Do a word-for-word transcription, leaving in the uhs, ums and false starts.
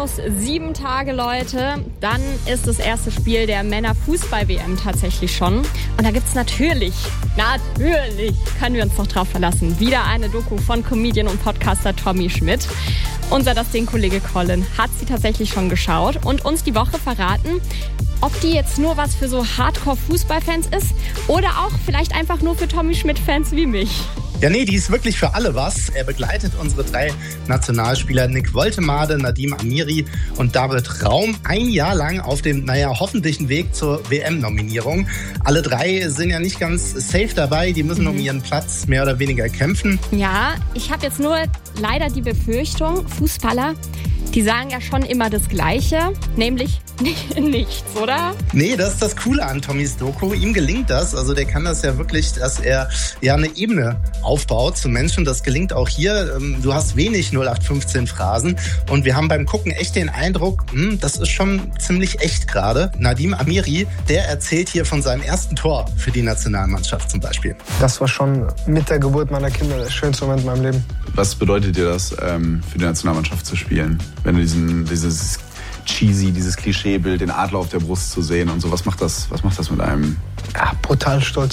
aus sieben Tage, Leute. Dann ist das erste Spiel der Männer-Fußball-W M tatsächlich schon. Und da gibt's natürlich, natürlich, können wir uns doch drauf verlassen, wieder eine Doku von Comedian und Podcaster Tommy Schmidt. Unser Das Ding-Kollege Colin hat sie tatsächlich schon geschaut und uns die Woche verraten, ob die jetzt nur was für so Hardcore-Fußballfans ist oder auch vielleicht einfach nur für Tommy Schmidt-Fans wie mich. Ja, nee, die ist wirklich für alle was. Er begleitet unsere drei Nationalspieler Nick Woltemade, Nadim Amiri und David Raum ein Jahr lang auf dem, naja, hoffentlichen Weg zur W M-Nominierung. Alle drei sind ja nicht ganz safe dabei. Die müssen mhm. um ihren Platz mehr oder weniger kämpfen. Ja, ich habe jetzt nur leider die Befürchtung, Fußballer, die sagen ja schon immer das Gleiche, nämlich nichts, oder? Nee, das ist das Coole an Tommys Doku. Ihm gelingt das. Also der kann das ja wirklich, dass er ja eine Ebene aufbaut zu Menschen. Das gelingt auch hier. Du hast wenig null acht fünfzehn Phrasen. Und wir haben beim Gucken echt den Eindruck, hm, das ist schon ziemlich echt gerade. Nadim Amiri, der erzählt hier von seinem ersten Tor für die Nationalmannschaft zum Beispiel. Das war schon mit der Geburt meiner Kinder der schönste Moment in meinem Leben. Was bedeutet dir das, ähm, für die Nationalmannschaft zu spielen? Wenn du diesen, dieses cheesy, dieses Klischeebild, den Adler auf der Brust zu sehen und so, was macht das, was macht das mit einem? Ja, brutal stolz.